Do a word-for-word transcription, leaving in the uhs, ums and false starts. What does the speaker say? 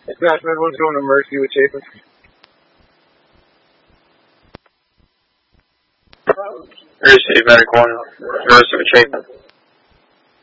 Dispatchman, what's going to Mercy with Chapin? Mercy, medic one, Mercy with Chapin.